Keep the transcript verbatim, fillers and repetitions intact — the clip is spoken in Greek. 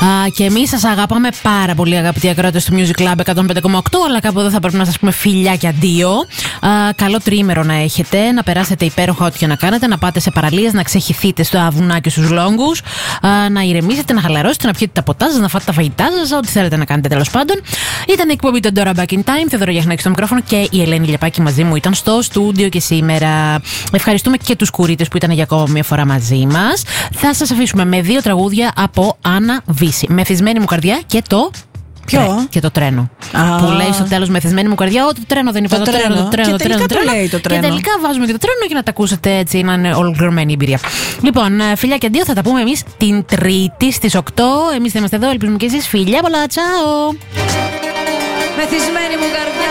Α, και εμείς σας αγαπάμε πάρα πολύ, αγαπητοί ακροατές του Music Club εκατόν πέντε κόμμα οκτώ. Αλλά κάπου εδώ θα πρέπει να σας πούμε φιλιά και αντίο. Α, καλό τριήμερο να έχετε, να περάσετε υπέροχα ό,τι και να κάνετε, να πάτε σε παραλίες, να ξεχυθείτε στο αβουνά και στους λόγκους, α, να ηρεμήσετε, να χαλαρώσετε, να πιείτε τα ποτά σας, να φάτε τα φαγητά σας, ό,τι θέλετε να κάνετε τέλος πάντων. Ήταν η εκπομπή των Dora Back in Time. Θεοδωρία Γιαχνάκη στο μικρόφωνο και η Ελένη Λιαπάκη μαζί μου ήταν στο στούντιο και σήμερα. Ευχαριστούμε και τους κουρίτες που ήταν για ακόμα μια φορά μαζί μας. Θα σας αφήσουμε με δύο τραγούδια από Άννα Βύση. Μεθυσμένη μου καρδιά και το. Ποιο? Τρέ, και το τρένο. Α. Που λέει στο τέλος μεθυσμένη μου καρδιά, ό,τι τρένο δεν είπα. Το Το, το τρένο, τρένο. το τρένο, Και το τρένο. τελικά το το τρένο. λέει το τρένο. Και τελικά βάζουμε και το τρένο για να τα ακούσετε έτσι, να είναι ολοκληρωμένη η εμπειρία. Λοιπόν, φιλιά και αντίο, θα τα πούμε εμείς την Τρίτη στις οκτώ. Εμείς θα είμαστε εδώ, ελπίζουμε και εσείς. Φιλιά πολλά, τσάω. Μεθυσμένη μου καρδιά.